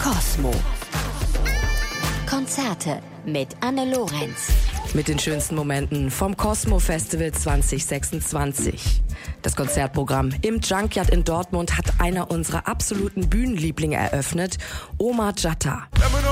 Kosmo. Konzerte mit Anne Lorenz. Mit den schönsten Momenten vom Kosmo Festival 2026. Das Konzertprogramm im Junkyard in Dortmund hat einer unserer absoluten Bühnenlieblinge eröffnet, Omar Jatta.